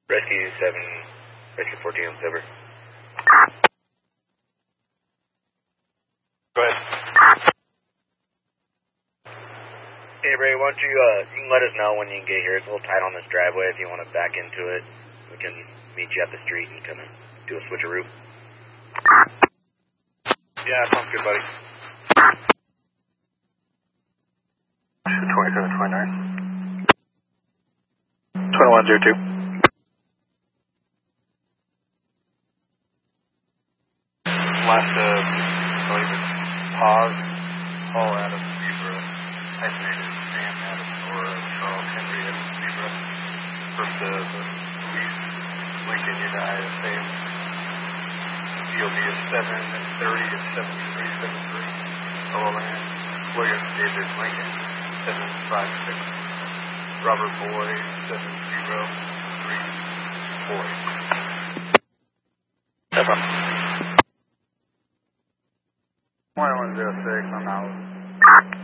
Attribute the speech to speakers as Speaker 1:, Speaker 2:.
Speaker 1: Rescue 7, Rescue 14 on Silver. Go ahead. Hey, Ray, why don't you, you can let us know when you can get here. It's a little tight on this driveway. If you want to back into it, we can meet you at the street and kind of do a switcheroo. Yeah, sounds good, buddy. 2729. 2102. Last, I believe it's pause. Paul Adams, Zebra. Hyphenated Sam Adams or Charles Henry Adams, Zebra. First, the Louise Lincoln United States. DOB is 730 to 7373. Overland. William David Lincoln, 756. Robert Boyd, 7034. No problem. 1106, I'm out.